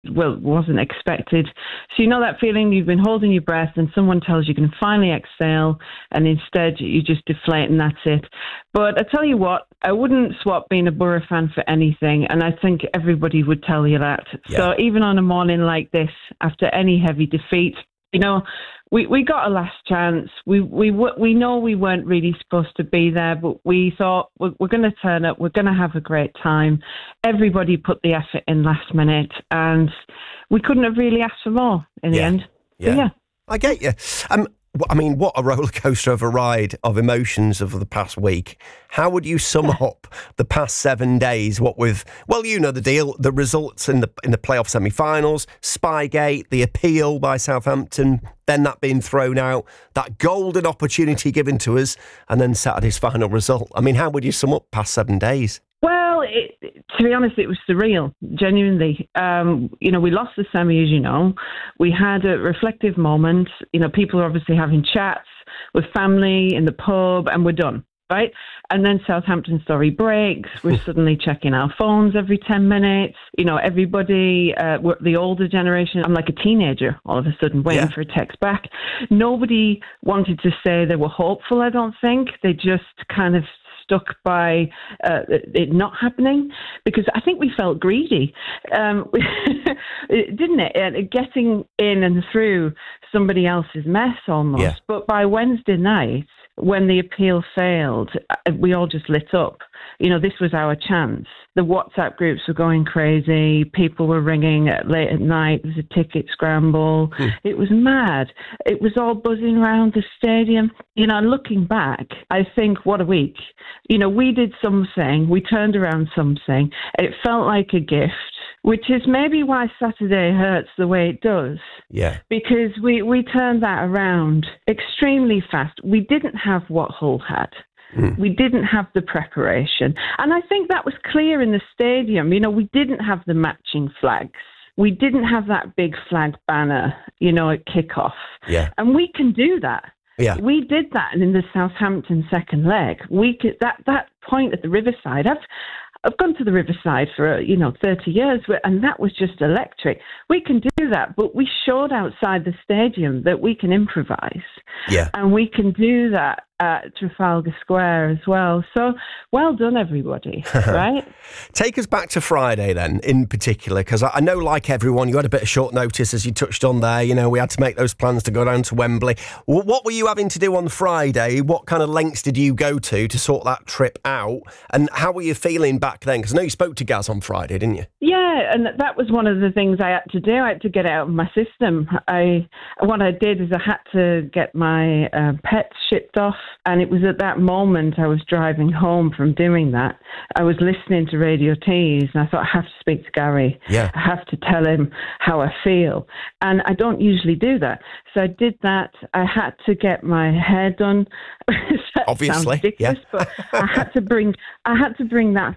wasn't expected. So you know that feeling you've been holding your breath and someone tells you can finally exhale and instead you just deflate and that's it. But I tell you what, I wouldn't swap being a Borough fan for anything, and I think everybody would tell you that. Yeah. So even on a morning like this, after any heavy defeat, we got a last chance. We know we weren't really supposed to be there, but we thought we're going to turn up. We're going to have a great time. Everybody put the effort in last minute, and we couldn't have really asked for more in the end. Yeah. So, yeah. I get you. I mean, what a roller coaster of a ride of emotions of the past week. How would you sum up the past 7 days? What with, well, you know the deal, the results in the playoff semi-finals, Spygate, the appeal by Southampton, then that being thrown out, that golden opportunity given to us, and then Saturday's final result. I mean, how would you sum up past 7 days? Well, to be honest, it was surreal, genuinely. We lost the semi, as you know. We had a reflective moment. People are obviously having chats with family in the pub, and we're done, right? And then Southampton story breaks. We're suddenly checking our phones every 10 minutes. Everybody, the older generation, I'm like a teenager all of a sudden waiting for a text back. Nobody wanted to say they were hopeful, I don't think. They just kind of stuck by it not happening, because I think we felt greedy, didn't it? Getting in and through somebody else's mess almost. Yeah. But by Wednesday night, when the appeal failed, we all just lit up. This was our chance. The WhatsApp groups were going crazy. People were ringing late at night. There was a ticket scramble. It was mad. It was all buzzing around the stadium. Looking back, I think, what a week. We did something. We turned around something. It felt like a gift, which is maybe why Saturday hurts the way it does. Yeah. Because we turned that around extremely fast. We didn't have what Hull had. We didn't have the preparation. And I think that was clear in the stadium. We didn't have the matching flags. We didn't have that big flag banner, at kickoff. Yeah. And we can do that. Yeah. We did that in the Southampton second leg. We could, that point at the Riverside. I've gone to the Riverside for 30 years, and that was just electric. We can do that, but we showed outside the stadium that we can improvise. Yeah. And we can do that at Trafalgar Square as well. So well done, everybody, right? Take us back to Friday then, in particular, because I know, like everyone, you had a bit of short notice, as you touched on there. We had to make those plans to go down to Wembley. What were you having to do on Friday? What kind of lengths did you go to sort that trip out? And how were you feeling back then? Because I know you spoke to Gaz on Friday, didn't you? Yeah, and that was one of the things I had to do. I had to get it out of my system. What I did is I had to get my pets shipped off. And it was at that moment I was driving home from doing that. I was listening to Radio Tees, and I thought, I have to speak to Gary. Yeah. I have to tell him how I feel. And I don't usually do that. So I did that. I had to get my hair done. Obviously, sounds ridiculous, but I had to bring that